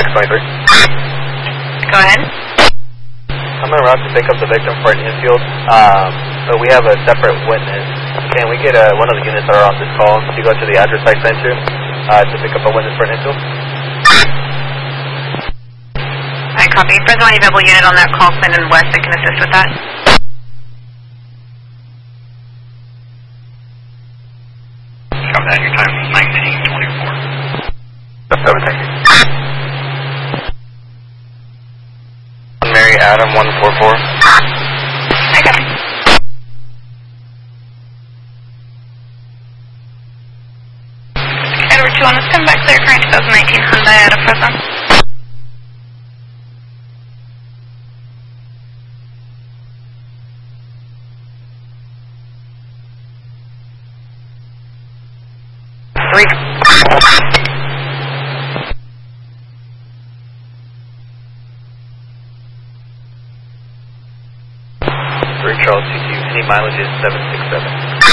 X23. Go ahead. I'm en route to pick up the victim for an infield, but we have a separate witness. Can we get one of the units that are on this call to go to the address I sent you to pick up a witness for an infield? I copy. Fresno available unit on that call, Clinton West, that can assist with that. Copy that. Your time is 19:24. That's everything. Mary Adam 144. I copy. Edward 2 on, let's come back clear, current 2019 Hyundai out of Fresno. Charles CQ, any mileage is 767.